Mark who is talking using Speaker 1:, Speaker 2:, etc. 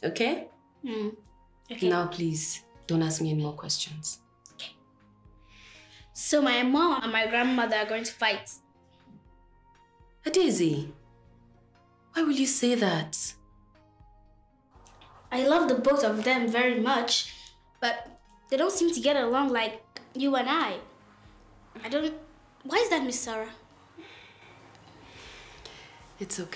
Speaker 1: Okay?
Speaker 2: Okay.
Speaker 1: Now, please, don't ask me any more questions.
Speaker 2: Okay. So my mom and my grandmother are going to fight.
Speaker 1: Daisy, why will you say that?
Speaker 2: I love the both of them very much, but they don't seem to get along like you and I. Why is that, Miss Sarah?
Speaker 1: It's okay.